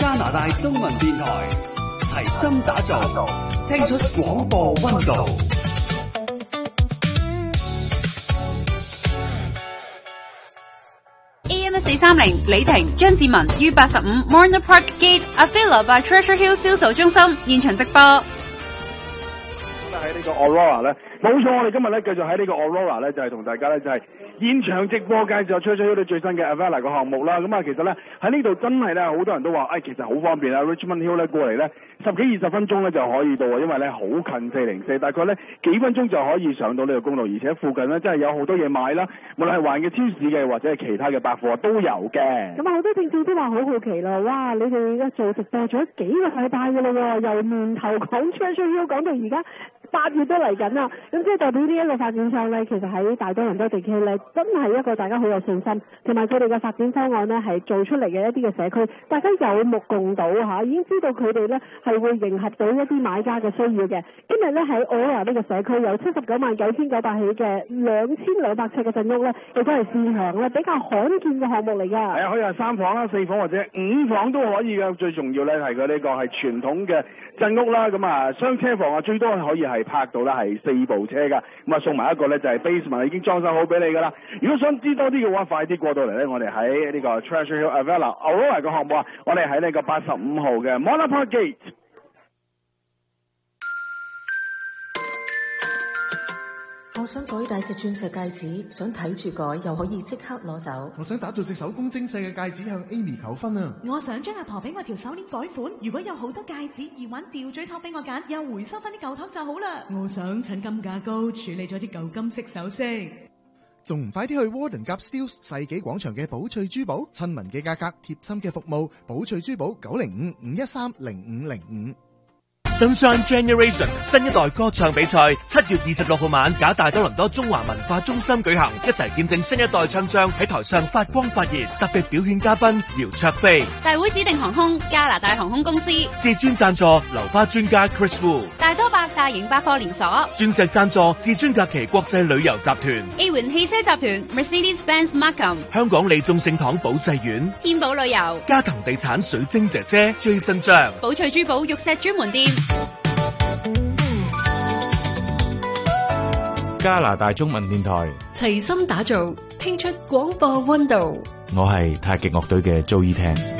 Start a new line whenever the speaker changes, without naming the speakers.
加拿大中文電台，齊心打造，聽出廣播溫度。
AM430 李婷、張志文於85 Morner Park Gate Avila by Treasure Hill 銷售中心現場直播。
喺呢個 Aurora 咧，冇錯，我哋今日咧繼續喺呢個 Aurora 咧，就係同大家咧就係現場直播介紹 Treasure Hill 最新嘅 Avila 個項目啦。咁啊，其實咧喺呢度真係咧好多人都話，其實好方便啊 ！Richmond Hill 咧過嚟咧10幾20分鐘咧就可以到啊，因為咧好近404，大概咧幾分鐘就可以上到呢個公路，而且附近咧真係有好多嘢買啦，無論係環嘅超市嘅或者係其他嘅百貨都有嘅。
咁啊，好多聽眾都話好好奇啦，哇！你哋而家做直播咗幾個禮拜㗎啦喎，由年頭講 Treasure Hill 講到而家8月都嚟緊啦，咁即係代表呢一個發展商咧，其實喺大多倫多地區咧，真係一個大家好有信心，同埋佢哋嘅發展方案咧係做出嚟嘅一啲嘅社區，大家有目共睹嚇，已經知道佢哋咧係會迎合到一啲買家嘅需要嘅。今日咧喺 Aurora 呢個社區有799900起嘅2200尺嘅鎮屋咧，亦都係市場咧比較罕見嘅項目嚟㗎。
係啊，可以係3房啦、4房或者5房都可以嘅。最重要咧係佢呢個係傳統嘅鎮屋啦，咁啊雙車房啊最多可以係泊到啦係4部車㗎，咁啊送埋一個咧就係 basement 已經裝修好俾你㗎啦。如果想知多啲嘅話，快啲過到嚟咧，我哋喺呢個 Treasure Hill Avila Aurora 個項目啊，我哋喺呢個85號嘅 Morner Park Gate。
我想改大隻鑽石戒指，想睇住改又可以即刻攞走。
我想打造隻手工精細嘅戒指向 Amy 求婚啊！
我想將阿婆俾我條手鏈改款，如果有好多戒指而玩吊墜托俾我揀，又回收翻啲舊托就好啦。
我想趁金價高處理咗啲舊金色首飾，
仲唔快啲去 Warden Gap Steeles 世紀廣場嘅寶翠珠寶，親民嘅價格，貼心嘅服務，寶翠珠寶905-513-0505。
Sunshine Generations 新一代歌唱比賽7月26號晚，假大多倫多中華文化中心舉行，一齊見證新一代唱將喺台上發光發熱。特別表演嘉賓姚卓飛，
大會指定航空加拿大航空公司，
至尊贊助留花專家 Chris Wu，
大多百大型百貨連鎖，
鑽石贊助至尊假期國際旅遊集團，
A 環汽車集團 Mercedes-Benz Markham，
香港利眾聖堂保濟苑，
天寶旅遊，
嘉騰地產水晶姐姐 Jason 張，
寶翠珠寶玉石專門店。
加拿大中文電台
齊心打造，聽出廣播溫度。
我係太極樂隊嘅 Joey Tan。